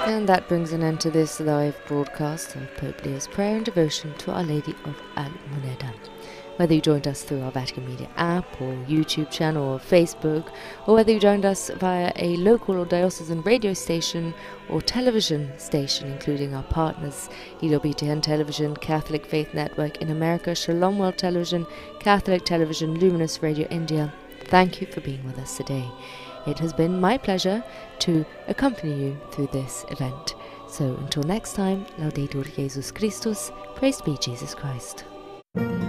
And that brings an end to this live broadcast of Pope Leo's prayer and devotion to Our Lady of Almoneda. Whether you joined us through our Vatican Media app or YouTube channel or Facebook, or whether you joined us via a local or diocesan radio station or television station, including our partners, EWTN Television, Catholic Faith Network in America, Shalom World Television, Catholic Television, Luminous Radio India, thank you for being with us today. It has been my pleasure to accompany you through this event. So until next time, Laudetur Jesus Christus, praised be Jesus Christ.